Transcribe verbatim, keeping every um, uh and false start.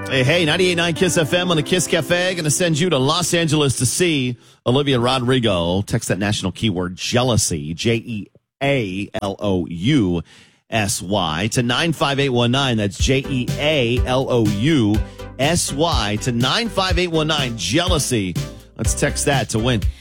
Hey, hey, ninety-eight point nine KISS F M on the KISS Cafe. Going to send you to Los Angeles to see Olivia Rodrigo. Text that national keyword jealousy, J E A L O U S Y, to nine five eight one nine. That's J E A L O U S Y to nine five eight one nine. Jealousy. Let's text that to win